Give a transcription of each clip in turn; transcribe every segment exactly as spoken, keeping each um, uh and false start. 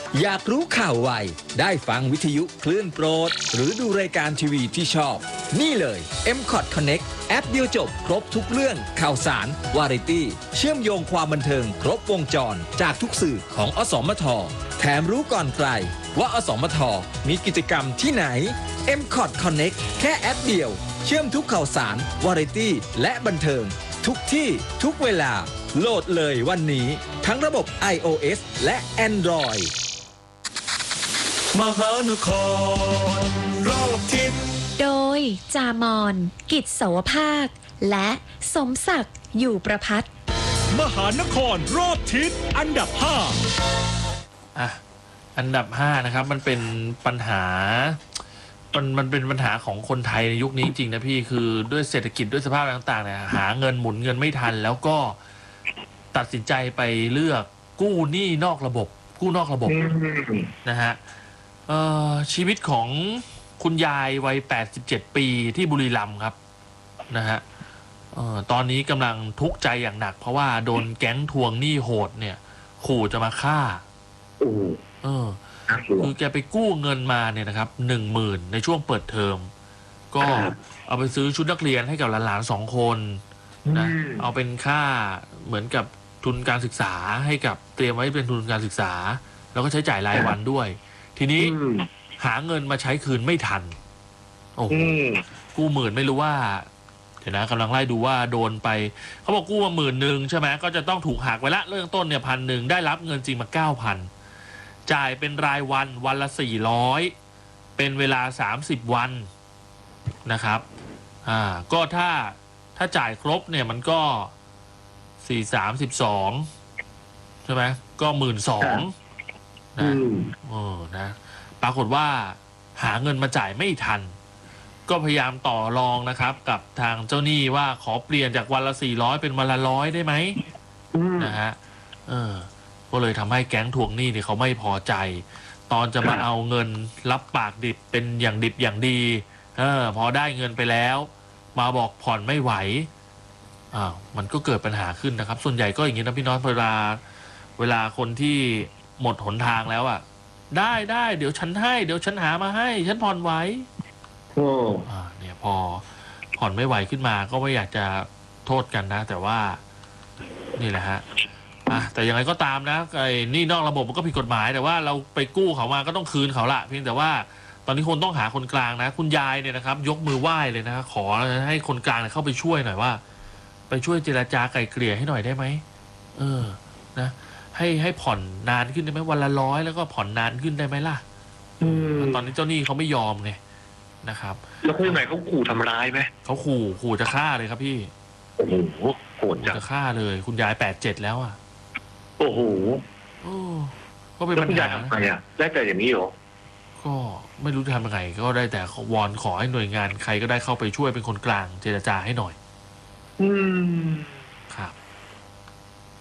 อยากรู้ข่าวไวได้ฟังวิทยุคลื่นโปรดหรือดูรายการทีวีที่ชอบนี่เลย เอ็ม คอท Connect แอปเดียวจบครบทุกเรื่องข่าวสารวาไรตี้เชื่อมโยงความบันเทิงครบวงจรจากทุกสื่อของอสมทแถมรู้ก่อนใครว่าอสมทมีกิจกรรมที่ไหน เอ็ม คอท Connect แค่แอปเดียวเชื่อมทุกข่าวสารวาไรตี้และบันเทิงทุกที่ทุกเวลาโหลดเลยวันนี้ทั้งระบบ ไอ โอ เอส และ Android มหานครรอบทิศโดยจามอนกิจเสาวภาคและสมศักดิ์อยู่ประพัฒน์มหานครรอบทิศอันดับห้าอ่ะอันดับห้านะครับมันเป็นปัญหามันมันเป็นปัญหาของคนไทยในยุคนี้จริงๆนะพี่คือด้วยเศรษฐกิจด้วยสภาพต่างๆเนี่ยหาเงินหมุนเงินไม่ทันแล้วก็ตัดสินใจไปเลือกกู้หนี้นอกระบบกู้นอกระบบนะฮะเอ่อชีวิตของคุณยายวัยแปดสิบเจ็ดปีที่บุรีรัมย์ครับนะฮะเอ่อตอนนี้กำลังทุกข์ใจอย่างหนักเพราะว่าโดนแก๊งทวงหนี้โหดเนี่ยขู่จะมาฆ่าเออคือแกไปกู้เงินมาเนี่ยนะครับหนึ่งหมื่นในช่วงเปิดเทอมก็เอาไปซื้อชุดนักเรียนให้กับหลานๆสองคนนะเอาเป็นค่าเหมือนกับทุนการศึกษาให้กับเตรียมไว้เป็นทุนการศึกษาแล้วก็ใช้จ่ายรายวันด้วยทีนี้หาเงินมาใช้คืนไม่ทันโอ้โหกู้หมื่นไม่รู้ว่าเดี๋ยวนะกำลังไล่ดูว่าโดนไปเขาบอกกู้มาหมื่นหนึ่งใช่ไหมก็จะต้องถูกหักไว้ละเริ่มต้นเนี่ยพันหนึ่งได้รับเงินจริงมาเก้าพันจ่ายเป็นรายวันวันละสี่ร้อยเป็นเวลาสามสิบวันนะครับอ่าก็ถ้าถ้าจ่ายครบเนี่ยมันก็สี่สามสิบสองใช่ไหมก็หมื่นสองนะเออนะปรากฏว่าหาเงินมาจ่ายไม่ทันก็พยายามต่อรองนะครับกับทางเจ้าหนี้ว่าขอเปลี่ยนจากวันละสี่ร้อยเป็นวันละร้อยได้ไหมนะฮะเออก็เลยทำให้แก๊งทวงหนี้เนี่ยเขาไม่พอใจตอนจะมาเอาเงินรับปากดิบเป็นอย่างดิบอย่างดีเออพอได้เงินไปแล้วมาบอกผ่อนไม่ไหวอ้าวมันก็เกิดปัญหาขึ้นนะครับส่วนใหญ่ก็อย่างนี้นะพี่น้องเวลาเวลาคนที่หมดหนทางแล้วอ่ะได้ได้เดี๋ยวฉันให้เดี๋ยวฉันหามาให้ฉันผ่อนไหวโอ้อ่าเนี่ยพอผ่อนไม่ไหวขึ้นมาก็ไม่อยากจะโทษกันนะแต่ว่านี่แหละฮะอ่ะแต่ยังไงก็ตามนะไอ้นี่นอกระบบมันก็ผิดกฎหมายแต่ว่าเราไปกู้เขามาก็ต้องคืนเขาละเพียงแต่ว่าตอนนี้คนต้องหาคนกลางนะคุณยายเนี่ยนะครับยกมือไหว้เลยนะขอให้คนกลางเข้าไปช่วยหน่อยว่าไปช่วยเจรจาไกล่เกลี่ยให้หน่อยได้ไหมเออนะให้ให้ผ่อนนานขึ้นได้ไหมวันละร้อยแล้วก็ผ่อนนานขึ้นได้ไหมล่ะตอนนี้เจ้าหนี้เขาไม่ยอมไงนะครับแล้วคนไหนเขาขู่ทำร้ายไหมเขาขู่ขู่จะฆ่าเลยครับพี่โอ้โหโหดจังจะฆ่าเลยคุณยายแปดเจ็ดแล้วอ่ะโอ้โหก็เป็นปัญหาทำไงอ่ะได้แต่อย่างนี้เหรอก็ไม่รู้จะทำยังไงก็ได้แต่วอนขอให้หน่วยงานใครก็ได้เข้าไปช่วยเป็นคนกลางเจรจาให้หน่อยอืมครับ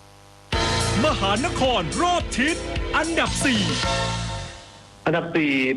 มหานครรอบทิศอันดับสี่อันดับสี่